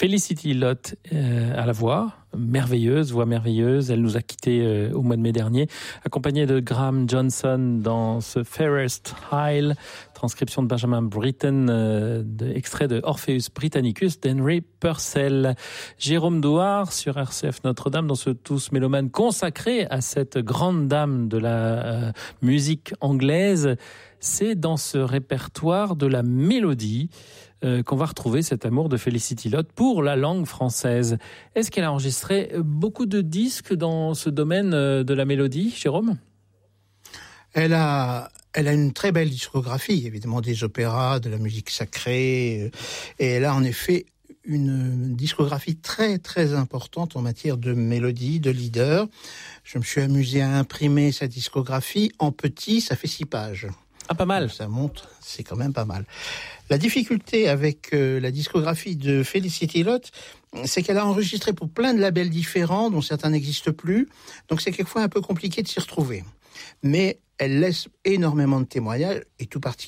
Felicity Lott à la voix merveilleuse. Elle nous a quittés au mois de mai dernier, accompagnée de Graham Johnson dans ce Fairest Isle, transcription de Benjamin Britten, extrait de Orpheus Britannicus d'Henry Purcell. Jérôme Douard sur RCF Notre-Dame dans ce Tous Mélomanes consacré à cette grande dame de la musique anglaise. C'est dans ce répertoire de la mélodie qu'on va retrouver cet amour de Felicity Lott pour la langue française. Est-ce qu'elle a enregistré beaucoup de disques dans ce domaine de la mélodie, Jérôme ? Elle a une très belle discographie, évidemment des opéras, de la musique sacrée, et elle a en effet une discographie très très importante en matière de mélodie, de leader. Je me suis amusé à imprimer sa discographie en petit, ça fait 6 pages. Ah, pas mal. Ça monte, c'est quand même pas mal. La difficulté avec la discographie de Felicity Lott, c'est qu'elle a enregistré pour plein de labels différents, dont certains n'existent plus. Donc c'est quelquefois un peu compliqué de s'y retrouver. Mais elle laisse énormément de témoignages, et tout particulièrement